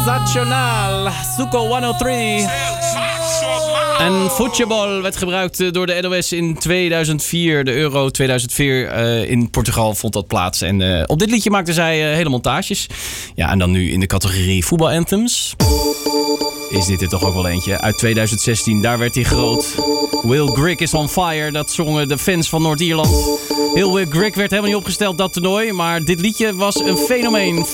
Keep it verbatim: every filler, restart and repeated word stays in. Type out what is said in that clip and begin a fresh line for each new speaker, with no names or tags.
Sensationaal. Suco honderddrie. En voetbal werd gebruikt door de N O S in tweeduizend vier. De Euro tweeduizend vier uh, in Portugal vond dat plaats. En uh, op dit liedje maakten zij uh, hele montages. Ja, en dan nu in de categorie voetbalanthems. Is dit er toch ook wel eentje. Uit tweeduizend zestien, daar werd hij groot. Will Grigg is on fire. Dat zongen de fans van Noord-Ierland. Heel Will Grigg werd helemaal niet opgesteld, dat toernooi. Maar dit liedje was een fenomeen.